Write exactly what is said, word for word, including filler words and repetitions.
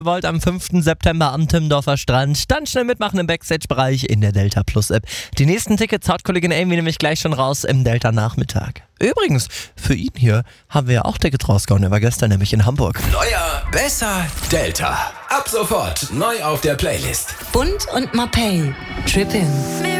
wollt am fünften September am Timmendorfer Strand, dann schnell mitmachen im Backstage-Bereich in der Delta Plus App. Die nächsten Tickets haut Kollegin Amy nämlich gleich schon raus im Delta Nachmittag. Übrigens, für ihn hier haben wir ja auch Tickets rausgehauen. Er war gestern nämlich in Hamburg. Neuer, besser, Delta. Ab sofort neu auf der Playlist. Bund und Mapei. Trippin'.